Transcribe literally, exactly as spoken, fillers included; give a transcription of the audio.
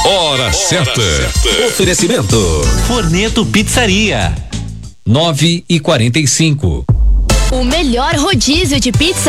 Hora certa. Oferecimento Forneto Pizzaria. nove e quarenta e cinco. O melhor rodízio de pizza